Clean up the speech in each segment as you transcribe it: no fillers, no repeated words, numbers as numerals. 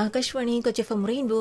Akashvani Kochi F M rainbow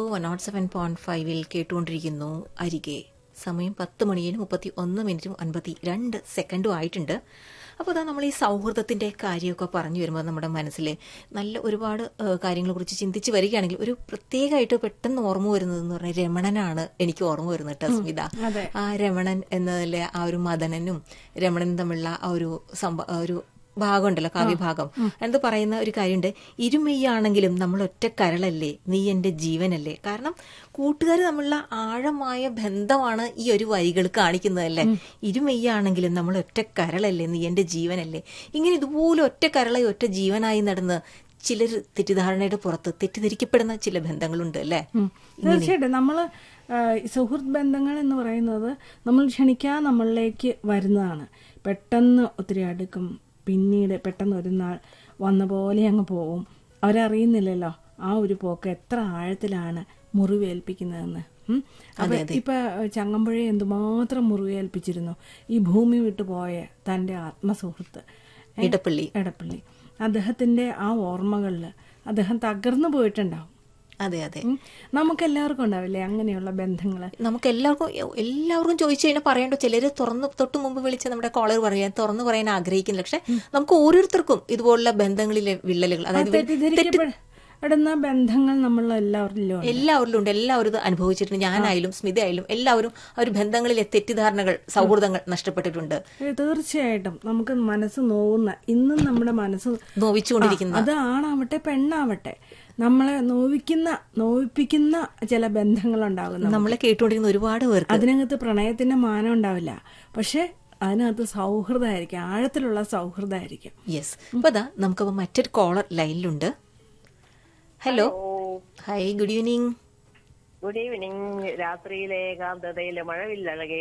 107.5 കേട്ടുകൊണ്ടിരിക്കുന്നു. അരികെ സമയം 10 മണിയും 31 മിനിറ്റും 52 സെക്കൻഡും ആയിട്ടുണ്ട്. അപ്പോൾ അതാ നമ്മൾ ഈ സൗഹൃദത്തിന്റെ കാര്യമൊക്കെ പറഞ്ഞു വരുമ്പോൾ നമ്മുടെ മനസ്സിൽ നല്ല ഒരുപാട് കാര്യങ്ങളെ കുറിച്ച് ചിന്തിച്ച് വരികയാണെങ്കിൽ ഒരു പ്രത്യേകമായിട്ട് പെട്ടെന്ന് ഓർമ്മ വരുന്നതെന്ന് പറഞ്ഞാൽ രമണനാണ് എനിക്ക് ഓർമ്മ വരുന്നത് കേട്ടോ സ്മിത. ആ രമണൻ എന്നതിലെ ആ ഒരു മദനനും രമണനും തമ്മിലുള്ള ആ ഒരു ഭാഗമുണ്ടല്ലോ, കാവ്യഭാഗം. എന്ത് പറയുന്ന ഒരു കാര്യമുണ്ട്, ഇരുമെയ്യാണെങ്കിലും നമ്മൾ ഒറ്റ കരളല്ലേ, നീ എന്റെ ജീവനല്ലേ. കാരണം കൂട്ടുകാർ തമ്മിലുള്ള ആഴമായ ബന്ധമാണ് ഈ ഒരു വരികൾ കാണിക്കുന്നതല്ലേ. ഇരുമെയ്യാണെങ്കിലും നമ്മൾ ഒറ്റ കരളല്ലേ, നീ എന്റെ ജീവനല്ലേ. ഇങ്ങനെ ഇതുപോലെ ഒറ്റ കരളായി ഒറ്റ ജീവനായി നടന്ന് ചിലർ തെറ്റിദ്ധാരണയുടെ പുറത്ത് തെറ്റിദ്ധരിക്കപ്പെടുന്ന ചില ബന്ധങ്ങളുണ്ട് അല്ലേ. തീർച്ചയായിട്ടും നമ്മള് സുഹൃത്ത് ബന്ധങ്ങൾ എന്ന് പറയുന്നത് നമ്മൾ ക്ഷണിക്കാതെ നമ്മളിലേക്ക് വരുന്നതാണ്. പെട്ടെന്ന് ഒത്തിരി അടുക്കും, പിന്നീട് പെട്ടെന്ന് ഒരു നാൾ വന്ന പോലെ അങ്ങ് പോവും. അവരറിയുന്നില്ലല്ലോ ആ ഒരു പോക്ക് എത്ര ആഴത്തിലാണ് മുറിവേൽപ്പിക്കുന്നതെന്ന്. അപ്പൊ ഇപ്പൊ ചങ്ങമ്പുഴയെ എന്തുമാത്രം മുറിവേൽപ്പിച്ചിരുന്നു ഈ ഭൂമി വിട്ടുപോയ തന്റെ ആത്മസുഹൃത്ത് എടപ്പള്ളി. അദ്ദേഹത്തിന്റെ ആ ഓർമ്മകളില് അദ്ദേഹം തകർന്നു പോയിട്ടുണ്ടാവും. അതെ അതെ, നമുക്ക് എല്ലാവർക്കും ഉണ്ടാവില്ലേ അങ്ങനെയുള്ള ബന്ധങ്ങള്. നമുക്ക് എല്ലാവർക്കും ചോദിച്ചു കഴിഞ്ഞാൽ പറയണ്ടോ. ചിലര് തൊട്ട് മുമ്പ് വിളിച്ച നമ്മുടെ കോളർ തുറന്നു പറയാൻ ആഗ്രഹിക്കുന്നില്ല. പക്ഷെ നമുക്ക് ഓരോരുത്തർക്കും ഇതുപോലുള്ള ബന്ധങ്ങളിലെ വിള്ളലുകൾ, അതായത് തെറ്റിദ്ധരിക്കപ്പെടുന്ന ബന്ധങ്ങൾ നമ്മളെല്ലാവരിലും ഉണ്ട്. എല്ലാവരും ഇത് അനുഭവിച്ചിട്ടുണ്ട്. ഞാനായാലും സ്മിത ആയാലും എല്ലാവരും ആ ഒരു ബന്ധങ്ങളിലെ തെറ്റിദ്ധാരണകൾ, സൗഹൃദങ്ങൾ നഷ്ടപ്പെട്ടിട്ടുണ്ട്. തീർച്ചയായിട്ടും നമുക്ക് മനസ്സ് നോവുന്ന, ഇന്നും നമ്മുടെ മനസ്സ് നോവിച്ചുകൊണ്ടിരിക്കുന്ന, അത് ആണാവട്ടെ പെണ്ണാവട്ടെ, നമ്മളെ നോവിപ്പിക്കുന്ന ചില ബന്ധങ്ങളുണ്ടാകുന്നു. നമ്മളെ കേട്ടുകൊണ്ടിരുന്ന ഒരുപാട് പേർക്ക് അതിനകത്ത് പ്രണയത്തിന്റെ മാനം ഉണ്ടാവില്ല, പക്ഷെ അതിനകത്ത് സൗഹൃദമായിരിക്കും, ആഴത്തിലുള്ള സൗഹൃദമായിരിക്കും. യെസ്. അപ്പൊ അതാ നമുക്കപ്പോ മറ്റൊരു collar ലൈനിലുണ്ട്. Hello, hi, good evening. Good evening. രാത്രിയിലെ ഏകാന്തതയിലെ മഴവില്ലഴകേ.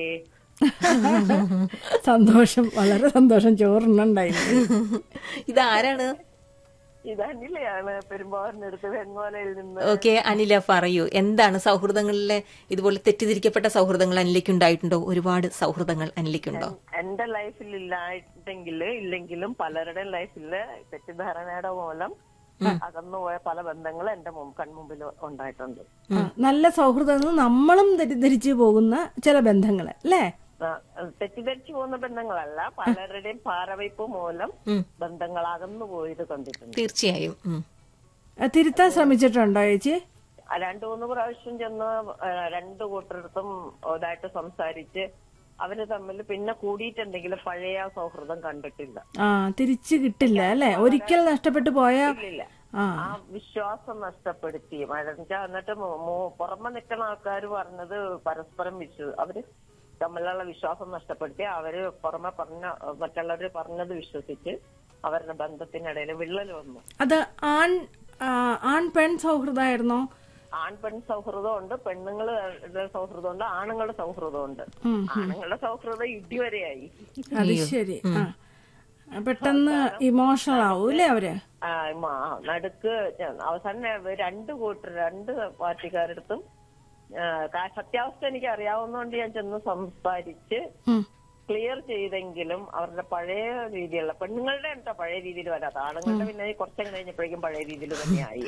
സന്തോഷം, വളരെ സന്തോഷം. ചോറുണ്ടായിരുന്നു. ഇതാരാണ്? ഇത് അനിലയാണ്, പെരുമ്പാവൂരിനടുത്ത് വെങ്ങോലയിൽ നിന്ന്. ഓക്കെ അനില, പറയൂ, എന്താണ് സൗഹൃദങ്ങളിലെ ഇതുപോലെ തെറ്റിദ്ധരിക്കപ്പെട്ട സൗഹൃദങ്ങൾ അനിലയ്ക്ക് ഉണ്ടായിട്ടുണ്ടോ? ഒരുപാട് സൗഹൃദങ്ങൾ അനിലയ്ക്കുണ്ടോ? എന്റെ ലൈഫിൽ ഇല്ലെങ്കിലും പലരുടെ ലൈഫില് തെറ്റിദ്ധാരണയുടെ മൂലം അകന്നുപോയ പല ബന്ധങ്ങൾ എന്റെ കൺമുമ്പിൽ ഉണ്ടായിട്ടുണ്ട്. നല്ല സൗഹൃദങ്ങൾ നമ്മളും തെറ്റിദ്ധരിച്ചു പോകുന്ന ചില ബന്ധങ്ങൾ അല്ലേ? തെറ്റിദ്ധരിച്ചു പോകുന്ന ബന്ധങ്ങളല്ല, പലരുടെയും പാരവയ്പ് മൂലം ബന്ധങ്ങൾ അകന്നു പോയത് കണ്ടിട്ടുണ്ട്. തീർച്ചയായും. തിരുത്താൻ ശ്രമിച്ചിട്ടുണ്ടോ ചേച്ചി? 2-3 പ്രാവശ്യം ചെന്ന് രണ്ടു കൂട്ടരടുത്തും ഇതായിട്ട് സംസാരിച്ച് അവര് തമ്മിൽ പിന്നെ കൂടിയിട്ടുണ്ടെങ്കിൽ പഴയ സൗഹൃദം കണ്ടിട്ടില്ല. തിരിച്ചു കിട്ടില്ല അല്ലെ, ഒരിക്കൽ നഷ്ടപ്പെട്ടു പോയാ ആ വിശ്വാസം നഷ്ടപ്പെടുത്തി. എന്നിട്ട് പുറമെ നിൽക്കുന്ന ആൾക്കാർ പറഞ്ഞത് പരസ്പരം അവര് തമ്മിലുള്ള വിശ്വാസം നഷ്ടപ്പെടുത്തി അവര് പുറമെ മറ്റുള്ളവര് പറഞ്ഞത് വിശ്വസിച്ച് അവരുടെ ബന്ധത്തിനിടയിൽ വിള്ളൽ വന്നു. അത് ആൺ പെൺ സൗഹൃദമായിരുന്നോ? ആൺ പെൺ സൗഹൃദമുണ്ട്, പെണ്ണുങ്ങളുടെ സൗഹൃദമുണ്ട്, ആണുങ്ങളുടെ സൗഹൃദമുണ്ട്. ആണുങ്ങളുടെ സൗഹൃദം ഇടിവരെയായി. അത് ശരി. പെട്ടെന്ന് ഇമോഷണൽ ആവൂലേ അവര്. നടുക്ക് അവസാനം രണ്ട് പാർട്ടിക്കാരടുത്തും സത്യാവസ്ഥ എനിക്ക് അറിയാവുന്നതുകൊണ്ട് ഞാൻ ചെന്ന് സംസാരിച്ച് ക്ലിയർ ചെയ്തെങ്കിലും അവരുടെ പഴയ രീതിയിലുള്ള പെണ്ണുങ്ങളുടെ എന്താ പഴയ രീതിയിൽ വരാത്ത, ആണുങ്ങളുടെ പിന്നെ കുറച്ചും കഴിഞ്ഞപ്പോഴേക്കും പഴയ രീതിയിൽ തന്നെയായി.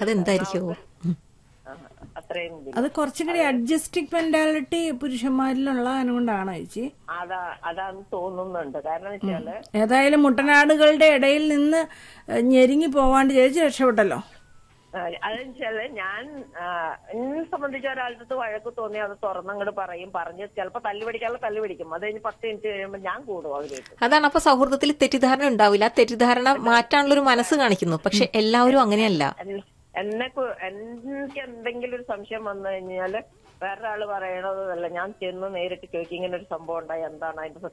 അത്രയും അത് കുറച്ചും കൂടി അഡ്ജസ്റ്റിംഗ് മെന്റാലിറ്റി പുരുഷന്മാരിലുള്ള അതുകൊണ്ടാണോ ചേച്ചി? അതാന്ന് തോന്നുന്നുണ്ട്. കാരണം വെച്ചാല് ഏതായാലും മുട്ടനാടുകളുടെ ഇടയിൽ നിന്ന് ഞെരുങ്ങി പോവാണ്ട് ചേച്ചി രക്ഷപ്പെട്ടല്ലോ. അതെന്നുവെച്ചാല് എന്നെ സംബന്ധിച്ച ഒരാളുടെ വഴക്ക് തോന്നി അത് തുറന്നങ്ങോട്ട് പറഞ്ഞ് ചിലപ്പോ തല്ലുപിടിക്കും. അത് കഴിഞ്ഞ് 10 മിനിറ്റ് കഴിയുമ്പോൾ ഞാൻ കൂടും അവരേക്ക്. അതാണ് അപ്പൊ സൗഹൃദത്തിൽ തെറ്റിദ്ധാരണ ഉണ്ടാവില്ല. തെറ്റിദ്ധാരണ മാറ്റാനുള്ളൊരു മനസ്സ് കാണിക്കുന്നു. പക്ഷെ എല്ലാവരും അങ്ങനെയല്ല. എനിക്ക് എന്തെങ്കിലും ഒരു സംശയം വന്നു കഴിഞ്ഞാല് വേറൊരാള് പറയണതല്ല, ഞാൻ ചെന്ന് നേരിട്ട് ചോദിക്കും, ഇങ്ങനെ ഒരു സംഭവം ഉണ്ടായി, എന്താണ് അതിന്റെ